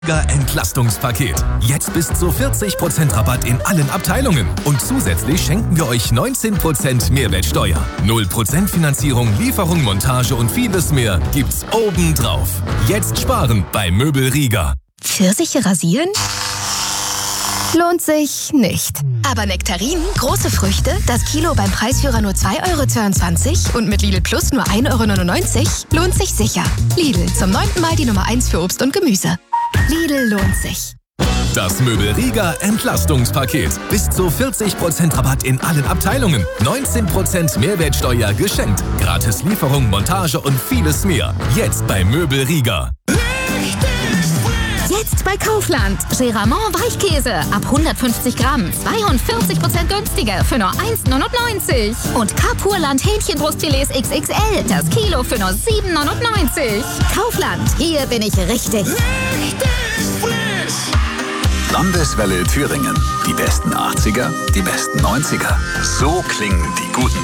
Entlastungspaket. Jetzt bis zu 40% Rabatt in allen Abteilungen. Und zusätzlich schenken wir euch 19% Mehrwertsteuer. 0% Finanzierung, Lieferung, Montage und vieles mehr gibt's obendrauf. Jetzt sparen bei Möbel Rieger. Pfirsiche rasieren? Lohnt sich nicht. Aber Nektarinen, große Früchte, das Kilo beim Preisführer nur 2,22 € und mit Lidl Plus nur 1,99 € lohnt sich sicher. Lidl, zum 9. Mal die Nummer 1 für Obst und Gemüse. Lidl lohnt sich. Das Möbel Rieger Entlastungspaket. Bis zu 40% Rabatt in allen Abteilungen. 19% Mehrwertsteuer geschenkt. Gratis Lieferung, Montage und vieles mehr. Jetzt bei Möbel Rieger. Jetzt bei Kaufland. Geramont Weichkäse ab 150 Gramm. 42% günstiger für nur 1,99 €. Und Kapurland Hähnchenbrustfilets XXL. Das Kilo für nur 7,99 €. Kaufland. Hier bin ich richtig. Landeswelle Thüringen. Die besten 80er, die besten 90er. So klingen die guten